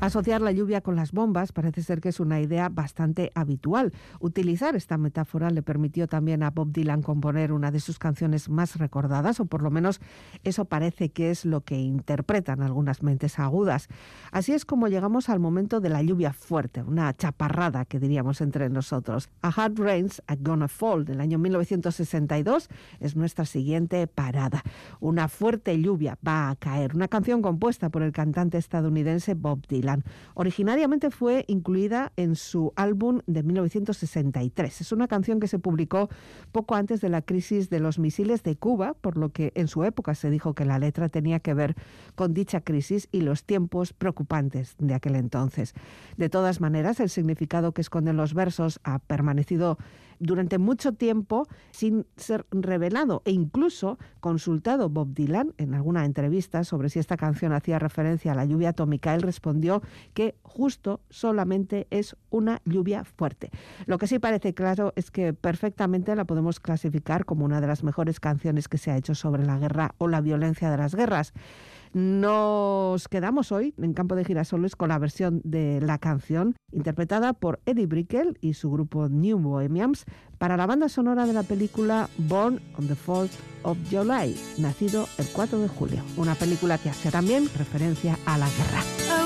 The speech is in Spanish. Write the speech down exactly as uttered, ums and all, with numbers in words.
Asociar la lluvia con las bombas parece ser que es una idea bastante habitual. Utilizar esta metáfora le permitió también a Bob Dylan componer una de sus canciones más recordadas, o por lo menos eso parece que es lo que interpretan algunas mentes agudas. Así es como llegamos al momento de la lluvia fuerte, una chaparrada que diríamos entre nosotros. A Hard Rain's a Gonna Fall, del año mil novecientos sesenta y dos, es nuestra siguiente parada. Una fuerte lluvia va a caer, una canción compuesta por el cantante estadounidense Bob Dylan. Originariamente fue incluida en su álbum de mil novecientos sesenta y tres. Es una canción que se publicó poco antes de la crisis de los misiles de Cuba, por lo que en su época se dijo que la letra tenía que ver con dicha crisis y los tiempos preocupantes de aquel entonces. De todas maneras, el significado que esconden los versos ha permanecido durante mucho tiempo sin ser revelado, e incluso consultado Bob Dylan en alguna entrevista sobre si esta canción hacía referencia a la lluvia atómica, él respondió que justo solamente es una lluvia fuerte. Lo que sí parece claro es que perfectamente la podemos clasificar como una de las mejores canciones que se ha hecho sobre la guerra o la violencia de las guerras. Nos quedamos hoy en Campo de Girasoles con la versión de la canción interpretada por Eddie Brickell y su grupo New Bohemians para la banda sonora de la película Born on the fourth of July, nacido el cuatro de julio, una película que hace también referencia a la guerra.